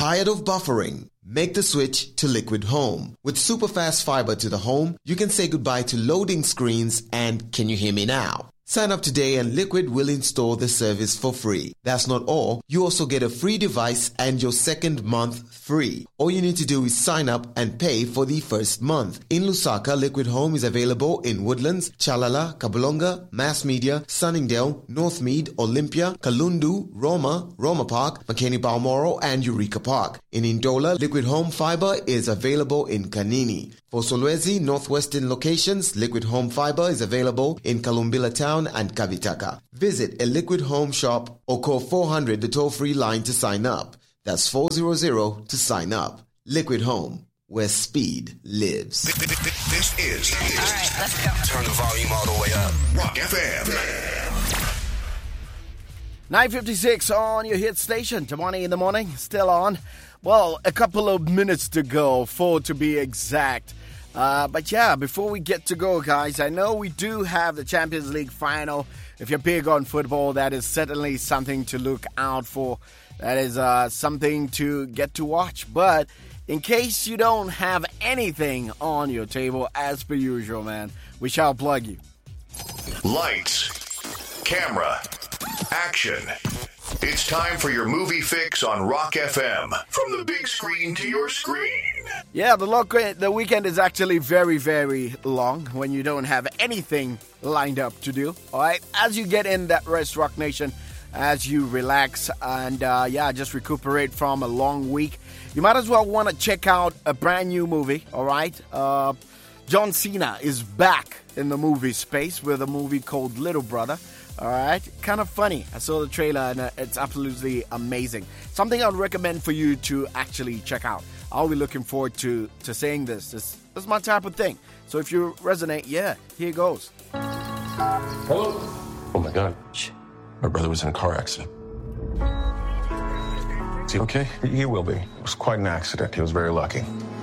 Tired of buffering? Make the switch to Liquid Home. With superfast fiber to the home, you can say goodbye to loading screens and can you hear me now? Sign up today and Liquid will install the service for free. That's not all. You also get a free device and your second month free. All you need to do is sign up and pay for the first month. In Lusaka, Liquid Home is available in Woodlands, Chalala, Kabulonga, Mass Media, Sunningdale, Northmead, Olympia, Kalundu, Roma Park, Makeni Balmoral, and Eureka Park. In Indola, Liquid Home Fiber is available in Kanini. For Solwezi, Northwestern locations, Liquid Home Fiber is available in Kalumbila Town and Kavitaka. Visit a Liquid Home shop or call 400 the toll-free line to sign up. That's 400 to sign up. Liquid Home, where speed lives. This is. All right, let's go. Turn the volume all the way up. Rock FM. 9:56 on your hit station. Tamani in the morning, still on. Well, a couple of minutes to go, 4 to be exact. But yeah, before we get to go, guys, I know we do have the Champions League final. If you're big on football, that is certainly something to look out for. That is something to get to watch. But in case you don't have anything on your table, as per usual, man, we shall plug you. Lights, camera, action. It's time for your movie fix on Rock FM. From the big screen to your screen. Yeah, the weekend is actually very, very long when you don't have anything lined up to do. All right, as you get in that rest, Rock Nation, as you relax and just recuperate from a long week, you might as well want to check out a brand new movie. All right, John Cena is back in the movie space with a movie called Little Brother. All right, kind of funny. I saw the trailer and it's absolutely amazing. Something I'd recommend for you to actually check out. I'll be looking forward to saying this. This is my type of thing. So if you resonate, yeah, here goes. Hello? Oh my God. My brother was in a car accident. Is he okay? He will be. It was quite an accident. He was very lucky.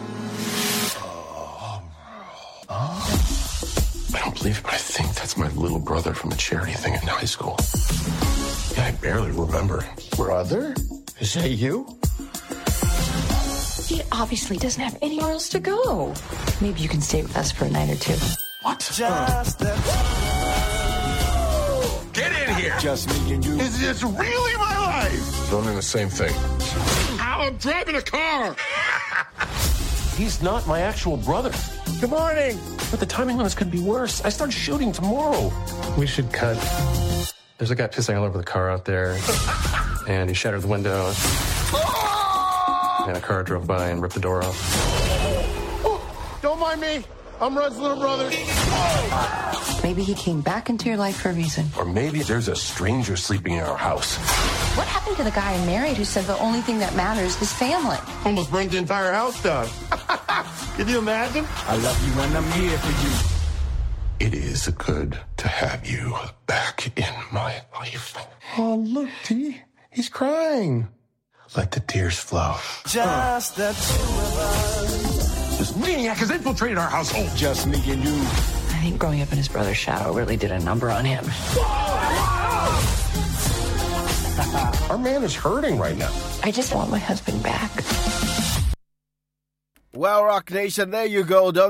I don't believe it, but I think that's my little brother from the charity thing in high school. Yeah, I barely remember. Brother? Is that you? He obviously doesn't have anywhere else to go. Maybe you can stay with us for a night or two. What? Get in here! Just me and you. Is this really my life? Don't mean the same thing. Ow, I'm driving a car! He's not my actual brother. Good morning. But the timing on this could be worse. I start shooting tomorrow. We should cut. There's a guy pissing all over the car out there. And he shattered the window. And a car drove by and ripped the door off. Don't mind me. I'm Rudd's little brother. Maybe he came back into your life for a reason. Or maybe there's a stranger sleeping in our house. What happened to the guy I married who said the only thing that matters is family? Almost burned the entire house down. Can you imagine? I love you and I'm here for you. It is good to have you back in my life. Oh, look, T. He's crying. Let the tears flow. Just the two of us. This maniac has infiltrated our household. Just me and you. I think growing up in his brother's shadow really did a number on him. Our man is hurting right now. I just want my husband back. Well, Rock Nation, there you go. Don't